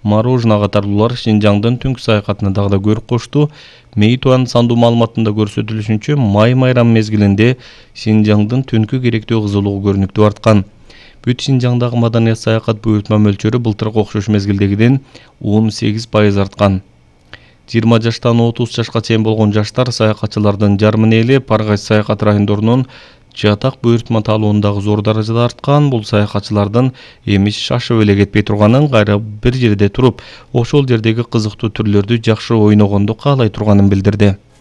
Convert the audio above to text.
Мороженое катарлуулар Шинжаңдын түнкү саякатына дагы да көрүк кошту. Мейтуан сандуу маалыматында көрсөтүлүшүнчө, май майрам мезгилинде Шинжаңдын түнкү керектөө кызылыгы көрүнүктүү арткан. Бүт Шинжаңдагы маданият саякат буйртма мөлчөрү былтыркы окшош мезгилдегиден 18% арткан. 20 жаштан 30 жашка чейин болгон жаштар саякатчылардын жарымын эли Паргаш саякат райондорунун жатак буйртма талоондагы зор даражада арткан. Бул саякатчылардын эмис шашып эле кетпей турганын, кайра бир жерде туруп, ошол жердеги кызыктуу түрлөрдү жакшы ойногонду каалай турганын билдирди.